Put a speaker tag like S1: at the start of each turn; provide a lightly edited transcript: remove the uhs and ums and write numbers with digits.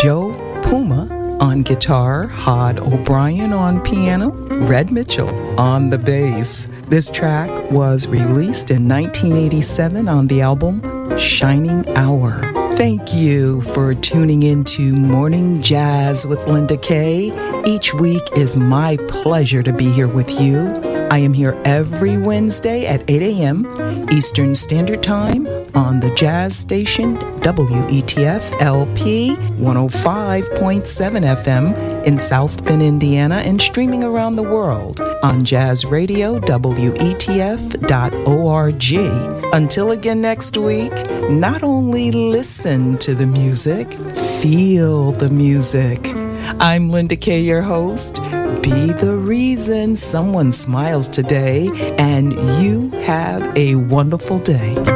S1: Joe Puma on guitar, Hod O'Brien on piano, Red Mitchell on the bass. This track was released in 1987 on the album Shining Hour. Thank you for tuning into Morning Jazz with Linda Kay. Each week is my pleasure to be here with you. I am here every Wednesday at 8 a.m. Eastern Standard Time on the jazz station WETF LP 105.7 FM in South Bend, Indiana, and streaming around the world on Jazz Radio WETF.org. Until again next week, not only listen to the music, feel the music. I'm Linda Kay, your host. Be the reason someone smiles today, and you have a wonderful day.